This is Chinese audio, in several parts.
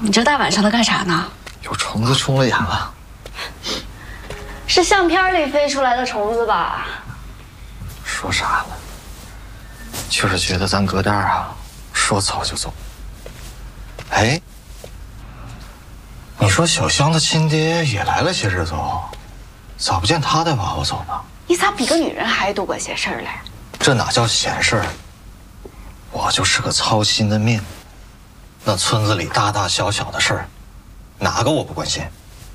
你这大晚上的干啥呢？ 有虫子冲了眼了。 是相片里飞出来的虫子吧？ 说啥呢？就是觉得咱哥俩啊，说走就走。哎，你说小香的亲爹也来了些日子哦，咋不见他带娃娃走呢？ 你咋比个女人还多管闲事儿嘞？ 这哪叫闲事儿？我就是个操心的命。那村子里大大小小的事儿，哪个我不关心？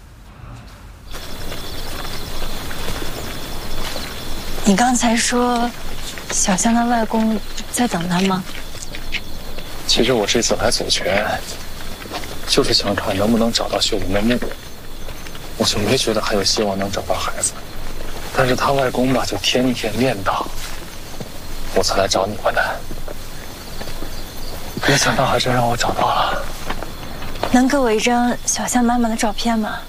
你刚才说，小香的外公在等她吗？ 其实我这次来左权，就是想看能不能找到秀文的墓。我就没觉得还有希望能找到孩子，但是他外公吧，就天天念叨，我才来找你关南。没想到还真让我找到了。 能给我一张小香妈妈的照片吗？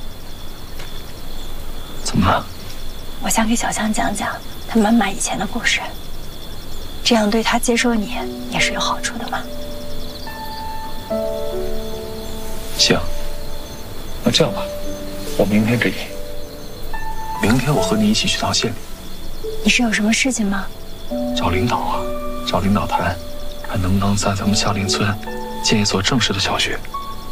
怎么了？ 我想给小香讲讲她妈妈以前的故事，这样对她接受你也是有好处的嘛。 行，那这样吧，我明天给你。明天我和你一起去趟县里。 你是有什么事情吗？ 找领导啊，找领导谈，看能不能在咱们下林村建一所正式的小学。